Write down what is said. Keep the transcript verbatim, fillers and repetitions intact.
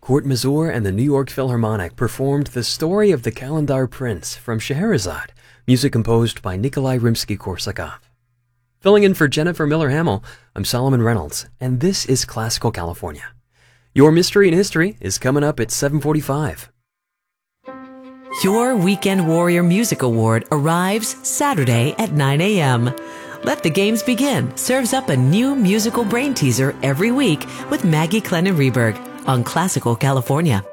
Court Mazur and the New York Philharmonic performed The Story of the Kalandar Prince from Scheherazade, music composed by Nikolai Rimsky-Korsakov. Filling in for Jennifer Miller-Hamill, I'm Solomon Reynolds, and this is Classical California. Your Mystery in History is coming up at seven forty-five. Your Weekend Warrior Music Award arrives Saturday at nine a.m. Let the Games Begin serves up a new musical brain teaser every week with Maggie Clennon Reberg on Classical California.